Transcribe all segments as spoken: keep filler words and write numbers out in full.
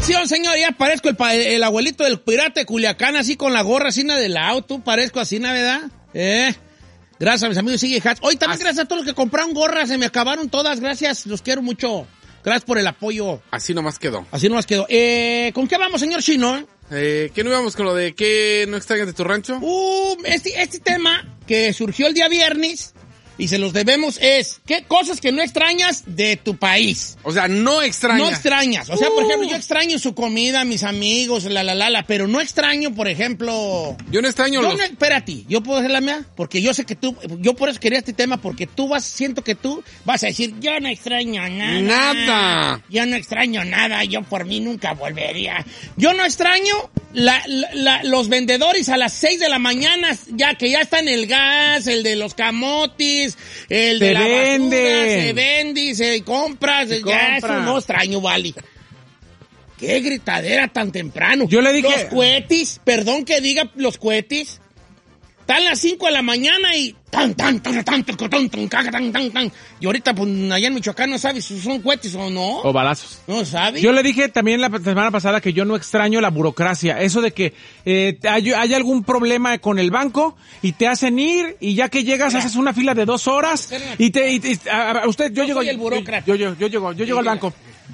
Atención, señor, ya parezco el, pa- el abuelito del pirata de Culiacán, así con la gorra así de lado. Tú parezco así, ¿verdad? Eh. Gracias a mis amigos Sigue Hats. Hoy también Así. gracias a todos los que compraron gorras. Se me acabaron todas. Gracias. Los quiero mucho. Gracias por el apoyo. Así nomás quedó. Así nomás quedó. Eh, ¿Con qué vamos, señor Chino? Eh, ¿Qué no íbamos con lo de qué no extrañas de tu rancho? Uh, este, este tema que surgió el día viernes y se los debemos es, ¿qué cosas que no extrañas de tu país? O sea, no extrañas. No extrañas. O sea, por Uh. ejemplo, yo extraño su comida, mis amigos, la, la, la, la, pero no extraño, por ejemplo... Yo no extraño Yo los... no, espérate, yo puedo hacer la mía, porque yo sé que tú, yo por eso quería este tema, porque tú vas, siento que tú vas a decir, yo no extraño nada. Nada. Yo no extraño nada, yo por mí nunca volvería. Yo no extraño la, la, la- los vendedores a las seis de la mañana, ya que ya está en el gas, el de los camotes, el de Se la vende. basura, se vende, se compra, se, ya compra. eso no extraño, vale. Qué gritadera tan temprano. Yo le dije- Los cohetes, perdón que diga los cohetes, están las cinco de la mañana y tan, tan, tan, tan, tan, tan, tan, tan, tan, tan, tan. Y ahorita, pues, allá en Michoacán no sabes si son cohetes o no. O balazos. No sabes. Yo le dije también la semana pasada que yo no extraño la burocracia. Eso de que eh, hay, hay algún problema con el banco y te hacen ir y ya que llegas haces una fila de dos horas y te... y te- a, a- usted, yo, Yo llego... soy el burócrata. Yo, yo, yo, llego, yo llego al banco.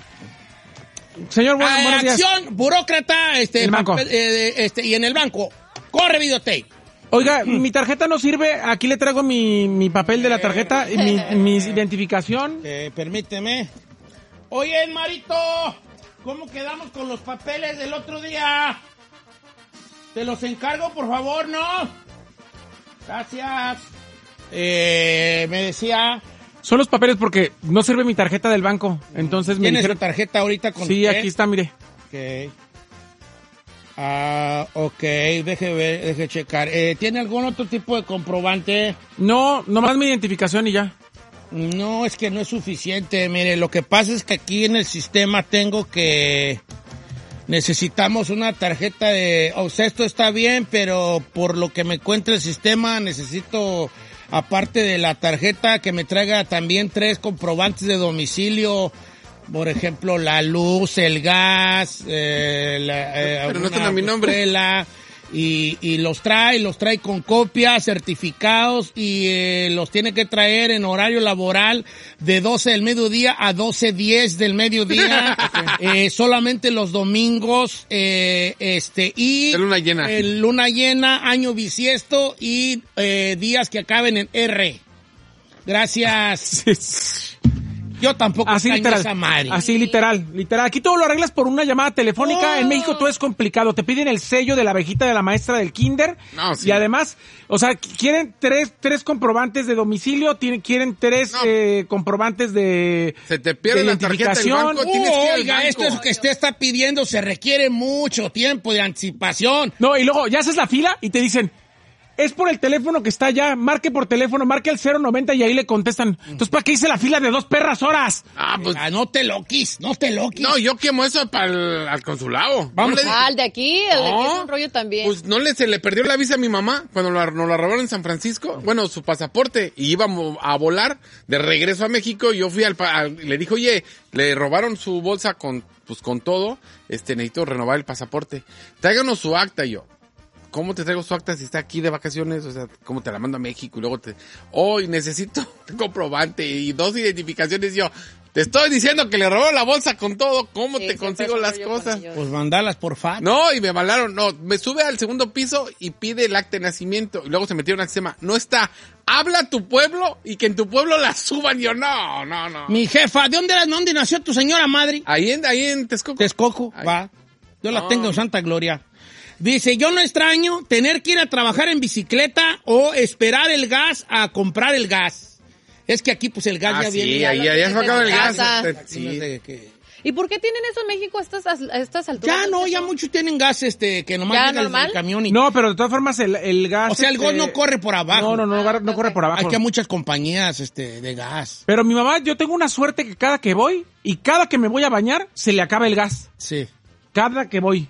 Señor, bueno, Ah, buenos días. acción, burócrata, este, El banco. papel, eh, este, y en el banco, corre videotape. Oiga, mi tarjeta no sirve. Aquí le traigo mi, mi papel de la tarjeta y mi, mi identificación. Eh, permíteme. Oye, Marito, ¿cómo quedamos con los papeles del otro día? Te los encargo, por favor, ¿no? Gracias. Eh, me decía, Son los papeles porque no sirve mi tarjeta del banco. Entonces me ¿tienes tu dijeron... tarjeta ahorita con Sí, usted? aquí está, mire. Ok. Ah, ok, deje ver, deje checar. Eh, ¿Tiene algún otro tipo de comprobante? No, nomás mi identificación y ya. No, es que no es suficiente. Mire, lo que pasa es que aquí en el sistema tengo que... Necesitamos una tarjeta de... O sea, esto está bien, pero por lo que me cuenta el sistema, necesito, aparte de la tarjeta, que me traiga también tres comprobantes de domicilio. Por ejemplo, la luz, el gas, eh, la, eh, Pero no una tiene mi nombre. escuela, y, y los trae, los trae con copias, certificados, y eh, los tiene que traer en horario laboral de doce del mediodía a doce diez del mediodía, eh, solamente los domingos, eh, este, y... De luna llena. eh, luna llena, año bisiesto, y eh, días que acaben en R. Gracias. Yo tampoco Así extraño literal. esa madre. Así literal, literal. Aquí todo lo arreglas por una llamada telefónica. Oh. En México todo es complicado. Te piden el sello de la abejita de la maestra del kinder. No, sí. Y además, o sea, quieren tres, tres comprobantes de domicilio, tienen, quieren tres No. eh, comprobantes de Se te pierde de la tarjeta del banco, identificación. tienes que ir al Oiga, banco. esto es lo que usted está pidiendo, se requiere mucho tiempo de anticipación. No, y luego ya haces la fila y te dicen, es por el teléfono que está allá, marque por teléfono, marque al cero noventa y ahí le contestan. Entonces, ¿para qué hice la fila de dos perras horas? Ah, pues... Ah, no te loquis, no te loquis. No, yo quemo eso para el al consulado. Vamos No le- Ah, el de aquí, el de aquí No, es un rollo también. Pues no le se le perdió la visa a mi mamá cuando la- nos la robaron en San Francisco. Bueno, su pasaporte. Y íbamos a volar de regreso a México. Yo fui al, pa- al- le dije, oye, le robaron su bolsa con, pues con todo. Este, necesito renovar el pasaporte. Tráiganos su acta. Y yo, ¿cómo te traigo su acta si está aquí de vacaciones? O sea, ¿cómo te la mando a México? Y luego te, hoy necesito un comprobante y dos identificaciones. Y yo, te estoy diciendo que le robaron la bolsa con todo. ¿Cómo Sí, te siempre consigo es un las rollo con cosas? ellos. Pues mandalas por fax. No, y me mandaron, no, me sube al segundo piso y pide el acta de nacimiento. Y luego se metieron al sistema. No está, habla a tu pueblo y que en tu pueblo la suban. Y yo, no, no, no. Mi jefa, ¿de dónde, era- dónde nació tu señora madre? Ahí en, ahí en Texcoco. Texcoco, Ay. va. Yo la No. tengo en Santa Gloria. Dice, yo no extraño tener que ir a trabajar en bicicleta o esperar el gas a comprar el gas. Es que aquí, pues, el gas Ah, ya sí, viene. ahí, ya ahí lo se va a acabar el tienes en gas. casa. Este, Aquí no es Sí. de que- ¿Y por qué tienen eso en México a estas, a estas alturas? Ya no, ya muchos tienen gas, este, que nomás ¿Ya llega el, normal? el camión y... No, pero de todas formas el, el gas... o sea, el este, gas no corre por abajo. No, no, no, no corre por abajo. Hay que muchas compañías, este, de gas. Pero mi mamá, yo tengo una suerte que cada que voy y cada que me voy a bañar, se le acaba el gas. Sí. Cada que voy.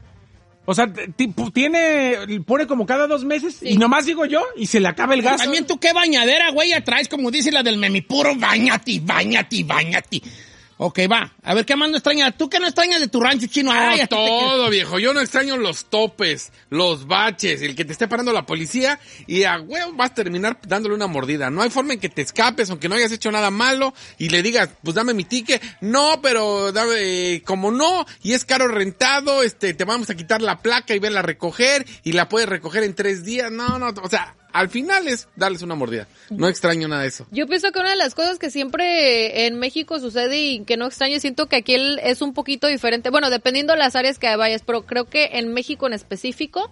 O sea, t- tipo, tiene, pone como cada dos meses y nomás digo yo y se le acaba el gas. También tú qué bañadera, güey, atrás, como dice la del memi, puro bañati, bañati, bañati. Ok, va. A ver, ¿qué más no extrañas? ¿Tú qué no extrañas de tu rancho, Chino? Ah, Ay, a ti te todo, viejo. Yo no extraño los topes, los baches, el que te esté parando la policía y a huevo vas a terminar dándole una mordida. No hay forma en que te escapes, aunque no hayas hecho nada malo y le digas, pues dame mi ticket. No, pero dame, eh, como no, y es caro rentado, este, te vamos a quitar la placa y verla a recoger y la puedes recoger en tres días. No, no, o sea, al final es darles una mordida. No extraño nada de eso. Yo pienso que una de las cosas que siempre en México sucede y que no extraño, siento que aquí el- es un poquito diferente. Bueno, dependiendo de las áreas que vayas, pero creo que en México en específico,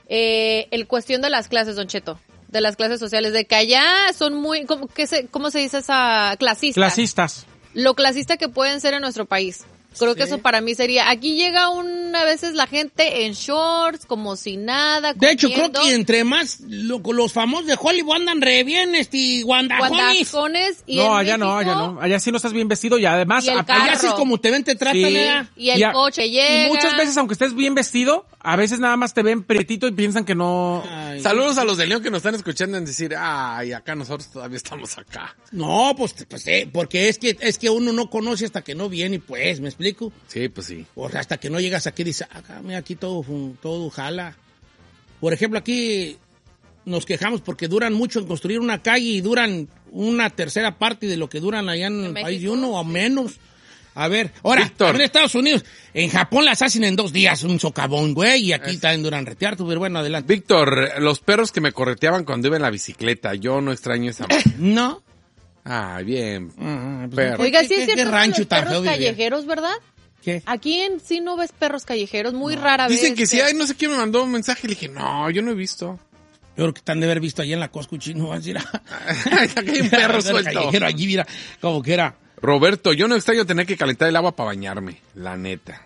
eh, el cuestión de las clases, Don Cheto, de las clases sociales, de que allá son muy, ¿cómo, qué se, cómo se dice esa? Clasistas. Clasistas. Lo clasista que pueden ser en nuestro país. Creo que eso para mí sería, aquí llega una a veces la gente en shorts, como si nada. De hecho, creo comiendo, que entre más lo- los famosos de Hollywood andan re bien, este, guandajones. guandajones y No, en allá no, allá México, no. Allá sí no estás bien vestido y además... Y el a- carro. Allá así es como te ven, te tratan, Sí. ¿verdad? Y el a- coche llega. Y muchas veces, aunque estés bien vestido, a veces nada más te ven pretito y piensan que no... Ay, Saludos a los de León que nos están escuchando en decir, ay, acá nosotros todavía estamos acá. No, pues, pues eh, porque es que es que uno no conoce hasta que no viene, pues, ¿me explico? Sí, pues sí. O sea, hasta que no llegas aquí y dices, acá, mira, aquí todo, fun- todo jala. Por ejemplo, aquí nos quejamos porque duran mucho en construir una calle y duran una tercera parte de lo que duran allá en, ¿En el país de México? uno o menos. A ver, ahora, Víctor. en Estados Unidos, en Japón las hacen en dos días, un socavón, güey, y aquí también duran retear, pero bueno, adelante. Víctor, los perros que me correteaban cuando iba en la bicicleta, yo no extraño esa... No. Ay, bien. Ah, pues, Perro. Oiga, ¿qué- sí es qué- cierto qué que rancho los tan perros feo vivir? callejeros, ¿verdad? ¿Qué? Aquí en sí no ves perros callejeros, muy rara vez. Dicen que sí eh. hay, no sé quién me mandó un mensaje y le dije, no, yo no he visto. Yo creo que están de haber visto allí en la Costco Chino, vas a decir, Aquí hay un perro suelto. callejero allí, mira, como que era. Roberto, yo no extraño tener que calentar el agua para bañarme, la neta.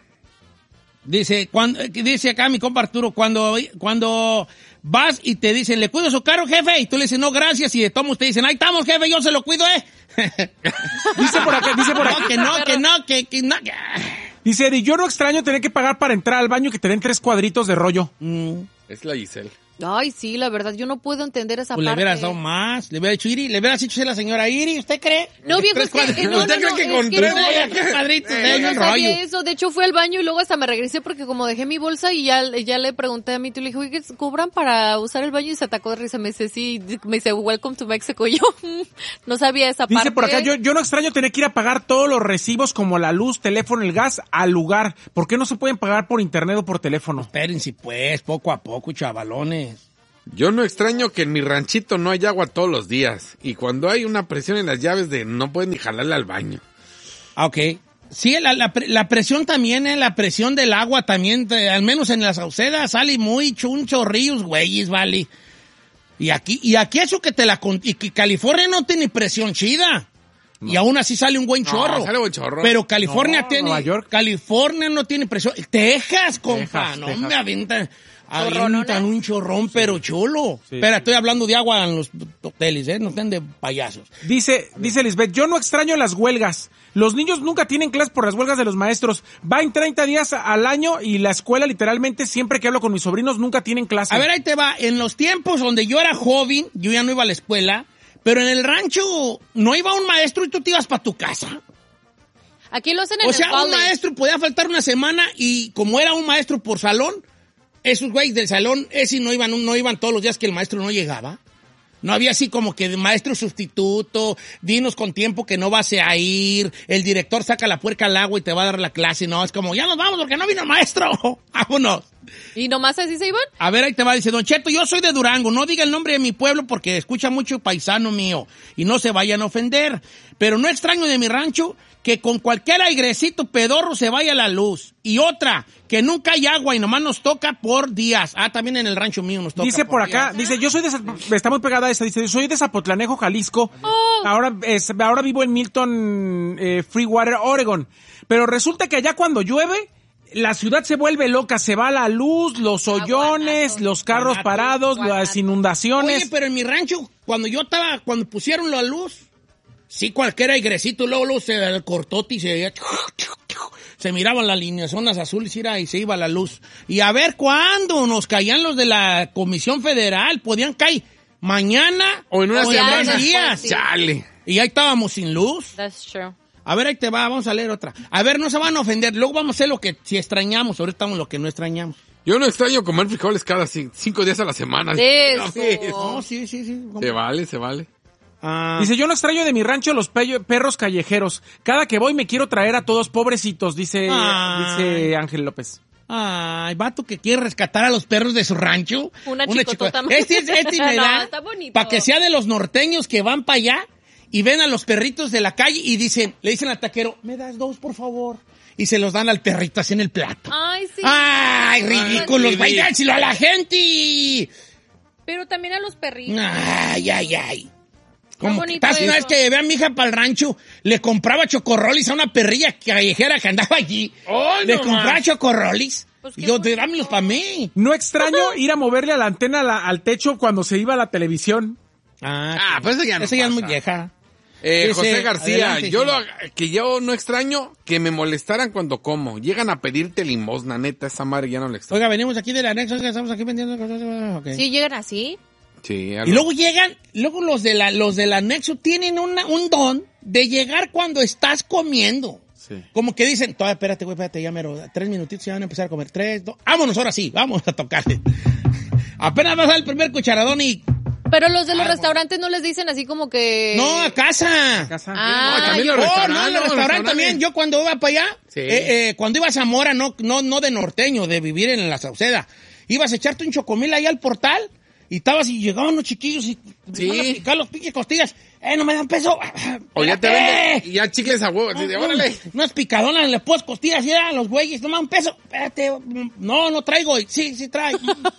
Dice, cuando, eh, dice acá mi compa Arturo, cuando, cuando vas y te dicen, ¿le cuido su carro, jefe? Y tú le dices, no, gracias, y de todos te dicen, ahí estamos, jefe, yo se lo cuido, ¿eh? Dice por acá, dice por No, acá. que no, que no, que, que no. que- Dice Eddie, yo no extraño tener que pagar para entrar al baño y que te den tres cuadritos de rollo. Mm, Es la Giselle. Ay, sí, la verdad, yo no puedo entender esa pues le parte. hubieras dado más, le hubiera dicho, Iri, le hubieras dicho a la señora Iri, ¿usted cree? No, viejo, Tres es que, cuadritos. no, no, ¿Usted cree no, que es con que tres no, Oye, tres cuadritos, yo eh, no un sabía rollo. eso. De hecho, fui al baño y luego hasta me regresé porque como dejé mi bolsa y ya, ya le pregunté a mi tío, le dije, oye, ¿cobran para usar el baño? Y se atacó de risa. Me dice, sí, me dice, welcome to Mexico. Y yo no sabía esa parte. Dice por acá, yo, yo no extraño tener que ir a pagar todos los recibos como la luz, teléfono, el gas al lugar. ¿Por qué no se pueden pagar por internet o por teléfono? Espérense, pues, poco a poco, chavalones. Yo no extraño que en mi ranchito no hay agua todos los días. Y cuando hay una presión en las llaves de no puedes ni jalarle al baño. Ah, ok. Sí, la, la, pre- la presión también, eh, la presión del agua también, eh, al menos en la Sauceda sale muy chuncho ríos, güeyes, vale. Y aquí, y aquí eso que te la, con- y que California no tiene presión chida. Y aún así sale un buen No, chorro. sale buen chorro. Pero California No, tiene, Nueva York. California no tiene presión. Texas, compa, Texas, no Texas. me avientan, Chorronona. avientan un chorrón, pero chulo. Sí, Espera, sí. estoy hablando de agua en los hoteles, eh, no estén de payasos. Dice, dice Lisbeth, yo no extraño las huelgas. Los niños nunca tienen clases por las huelgas de los maestros. Va en treinta días al año y la escuela literalmente siempre que hablo con mis sobrinos nunca tienen clase. A ver, ahí te va. En los tiempos donde yo era joven, yo ya no iba a la escuela, pero en el rancho no iba un maestro y tú te ibas para tu casa. Aquí lo hacen en O el sea, un college. maestro podía faltar una semana y como era un maestro por salón, esos güeyes del salón, ese no iban, no iban todos los días que el maestro no llegaba. No había así como que de maestro sustituto, dinos con tiempo que no vas a ir, el director saca la puerca al agua y te va a dar la clase. No, es como, ya nos vamos porque no vino el maestro. Vámonos. ¿Y nomás así se iban? A ver, ahí te va, dice Don Cheto, yo soy de Durango, no diga el nombre de mi pueblo porque escucha mucho paisano mío y no se vayan a ofender, pero no extraño de mi rancho que con cualquier airecito pedorro se vaya la luz. Y otra, que nunca hay agua y nomás nos toca por días. Ah, también en el rancho mío nos toca Dice por acá, días. dice, yo soy de, Zap- está muy pegada a esa, dice, soy de Zapotlanejo, Jalisco. Ahora, es, ahora vivo en Milton, eh, Freewater, Oregon. Pero resulta que allá cuando llueve, la ciudad se vuelve loca, se va la luz, los hoyones, Aguanazo. los carros Aguanazo, parados, las aguanazo. inundaciones. Oye, pero en mi rancho, cuando yo estaba, cuando pusieron la luz, sí, cualquier airecito, luego, luego se cortó y se veía, se miraban las líneas, zonas azules y se iba la luz. Y a ver cuándo nos caían los de la Comisión Federal, podían caer mañana O en una o semana. tres días. Sí. Chale. Y ahí estábamos sin luz. That's true. A ver, ahí te va, vamos a leer otra. A ver, no se van a ofender. Luego vamos a hacer lo que si extrañamos. Ahorita estamos lo que no extrañamos. Yo no extraño comer frijoles cada ci- cinco días a la semana. Eso. No, sí, No, sí, sí, sí. se vale, se vale. Ah, Dice, yo no extraño de mi rancho los pe- perros callejeros. Cada que voy me quiero traer a todos pobrecitos, dice, Ay. dice Ángel López. Ay, vato que quiere rescatar a los perros de su rancho. Una chicotota más. Este, es- este me No, da está bonito. para que sea de los norteños que van para allá y ven a los perritos de la calle y dicen, le dicen al taquero, me das dos, por favor. Y se los dan al perrito así en el plato. Ay, sí. Ay, ridículos, sí. vaya, dárselo a la gente. Pero también a los perritos. Ay, ay, ay. Como que bonito estás una vez eso. que llevé a mi hija para el rancho, le compraba chocorrolis a una perrilla callejera que andaba allí. ¡Ay, le no compraba más! chocorrolis. Pues y qué yo, bonito. dámelos para mí. No extraño ir a moverle a la antena a la- al techo cuando se iba a la televisión. Ah, Ah, pues eso ya no esa ya es pasa. muy vieja. Eh, Dice, José García, adelante, yo sí. lo que yo no extraño que me molestaran cuando como. Llegan a pedirte limosna, neta, esa madre ya no le extraño. Oiga, venimos aquí del anexo, oiga, estamos aquí vendiendo cosas. Okay. Sí, llegan así. Sí, Y luego llegan, luego los de la, los del anexo tienen una, un don de llegar cuando estás comiendo. Sí. Como que dicen, todavía espérate, güey, espérate, ya mero, tres minutitos y ya van a empezar a comer. Tres, dos, vámonos, ahora sí, vamos a tocarle. Apenas vas a dar el primer cucharadón y... Pero los de los Ah, restaurantes no les dicen así como que... No, a casa. Casa. Ah, No, también yo- los Oh, restaurantes. no, en el los restaurante también. restaurantes. Yo cuando iba para allá, Sí. eh, eh, cuando iba a Zamora, no, no, no de norteño, de vivir en la Sauceda, ibas a echarte un chocomil ahí al portal y estabas y llegaban los chiquillos y Sí. iban a picar los pinches costillas. Eh, no me dan peso. O ya te Espérate. venden y ya chicles a huevo. así de, órale. Unas picadonas, le puedes costillas y eran los güeyes, no me dan peso. Espérate, no, no traigo. Sí, sí trae.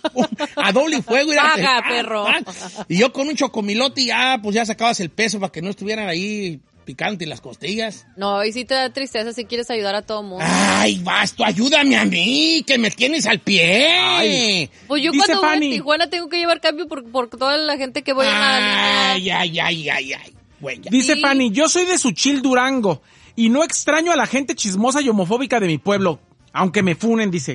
A doble fuego. Mira, Paga, ah, perro. ah. Y yo con un chocomilote y ya, pues ya sacabas el peso para que no estuvieran ahí picante las costillas. No, y si te da tristeza si quieres ayudar a todo mundo. Ay, vas, tú ayúdame a mí, que me tienes al pie. Ay. Pues yo Dice cuando voy a Fanny. Tijuana tengo que llevar cambio por, por toda la gente que voy a la línea. Ay, ay, ay, ay, ay. Güey, ya. Dice Sí. Fanny, yo soy de Suchil, Durango, y no extraño a la gente chismosa y homofóbica de mi pueblo, aunque me funen, dice.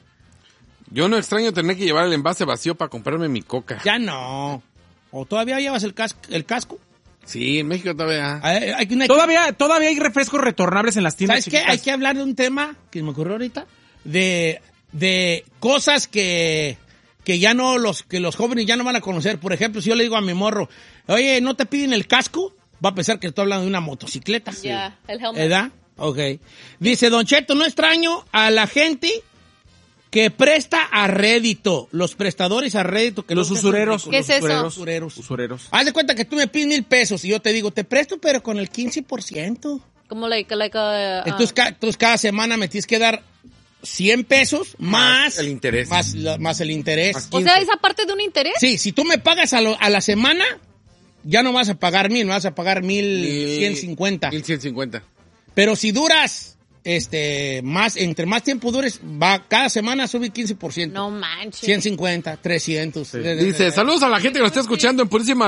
Yo no extraño tener que llevar el envase vacío para comprarme mi coca. Ya no. ¿O todavía llevas el casco? El casco? Sí, en México todavía. Hay, hay una- Todavía, todavía hay refrescos retornables en las tiendas ¿Sabes qué? chiquitas. Hay que hablar de un tema que me ocurrió ahorita, de, de cosas que, que ya no, los, que los jóvenes ya no van a conocer. Por ejemplo, si yo le digo a mi morro, oye, ¿no te piden el casco? Va a pensar que estoy hablando de una motocicleta. Ya, el helmet. ¿Verdad? Ok. Dice, Don Cheto, no extraño a la gente que presta a rédito, los prestadores a rédito. Que Los no sean usureros. ricos. ¿Qué es los eso? usureros. Usureros. Usureros. Haz de cuenta que tú me pides mil pesos y yo te digo, te presto, pero con el quince por ciento. Como like, like, uh, ah. Entonces, ca- entonces cada semana me tienes que dar cien pesos más, Más el interés. Más, la- más el interés. Más O sea, ¿esa parte de un interés? Sí, si tú me pagas a, lo- a la semana, ya no vas a pagar mil, vas a pagar mil cien cincuenta. Mil cien cincuenta. Pero si duras, este, más, entre más tiempo dures, va, cada semana sube quince por ciento. No manches. ciento cincuenta, trescientos. Dice, saludos a la gente que nos está escuchando en Purísima